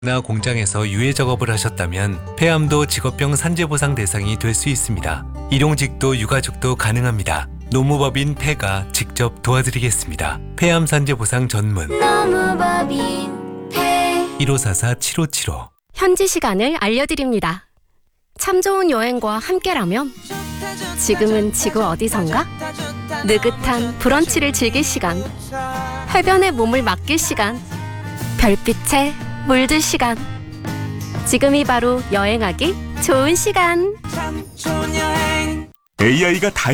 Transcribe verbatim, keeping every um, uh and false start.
나 공장에서 유해 작업을 하셨다면 폐암도 직업병 산재보상 대상이 될 수 있습니다. 일용직도 유가족도 가능합니다. 노무법인 폐가 직접 도와드리겠습니다. 폐암 산재보상 전문 노무법인 폐 일오사사 칠오칠오. 현지 시간을 알려드립니다. 참 좋은 여행과 함께라면 지금은 지구 어디선가? 느긋한 브런치를 즐길 시간, 해변에 몸을 맡길 시간, 별빛에 물들 시간. 지금이 바로 여행하기 좋은 시간. 에이아이가 다